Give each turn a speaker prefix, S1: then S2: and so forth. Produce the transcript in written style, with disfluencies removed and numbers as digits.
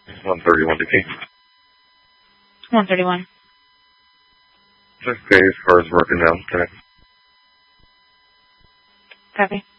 S1: 131 to key.
S2: 131.
S1: Okay, as far as working down, connect.
S2: Copy.